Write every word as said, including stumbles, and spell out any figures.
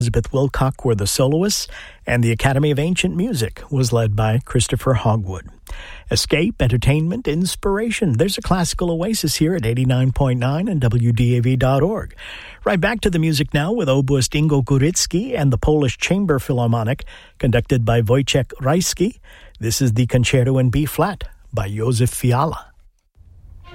Elizabeth Wilcock were the soloists, and the Academy of Ancient Music was led by Christopher Hogwood. Escape, entertainment, inspiration. There's a classical oasis here at eighty-nine point nine and W D A V dot org. Right back to the music now with oboist Ingo Górecki and the Polish Chamber Philharmonic, conducted by Wojciech Rajski. This is the Concerto in B-flat by Józef Fiala.